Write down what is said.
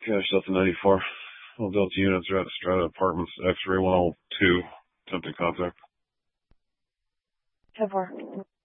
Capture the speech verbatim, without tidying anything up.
Cash Delta ninety-four. Well, Delta units are at Strata Apartments, X-ray one oh two. Attempting contact. ten four.